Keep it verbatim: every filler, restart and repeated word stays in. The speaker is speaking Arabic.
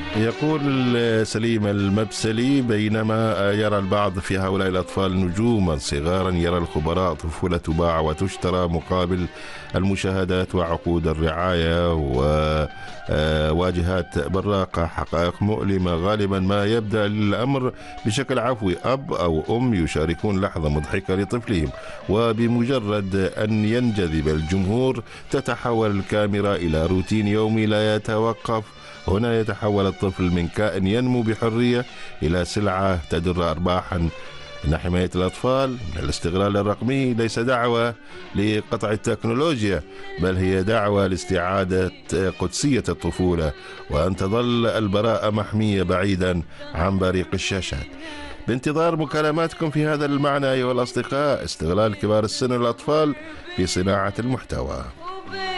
يقول سليم المبسلي: بينما يرى البعض في هؤلاء الأطفال نجوما صغارا، يرى الخبراء طفولة تباع وتشترى مقابل المشاهدات وعقود الرعاية وواجهات براقة. حقائق مؤلمة. غالبا ما يبدأ الأمر بشكل عفوي، أب أو أم يشاركون لحظة مضحكة لطفلهم، وبمجرد أن ينجذب الجمهور تتحول الكاميرا إلى روتين يومي لا يتوقف. هنا يتحول الطفل من كائن ينمو بحرية إلى سلعة تدر أرباحا. إن حماية الأطفال من الاستغلال الرقمي ليس دعوة لقطع التكنولوجيا، بل هي دعوة لاستعادة قدسية الطفولة، وأن تظل البراءة محمية بعيدا عن بريق الشاشات. بانتظار مكالماتكم في هذا المعنى أيها الأصدقاء. استغلال كبار السن الأطفال في صناعة المحتوى.